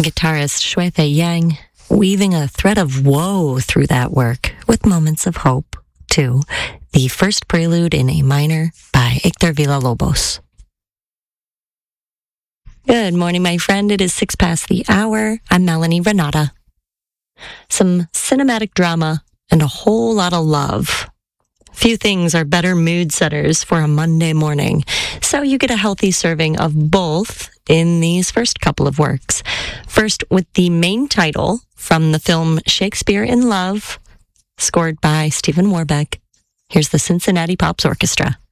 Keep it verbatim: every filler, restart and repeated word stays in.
guitarist Shui Fei Yang, weaving a thread of woe through that work with moments of hope, to the first prelude in A minor by Hector Villa-Lobos. Good morning, my friend. It is six past the hour. I'm Melanie Renata. Some cinematic drama and a whole lot of love. Few things are better mood setters for a Monday morning, so you get a healthy serving of both in these first couple of works. First, with the main title from the film Shakespeare in Love, scored by Stephen Warbeck. Here's the Cincinnati Pops Orchestra.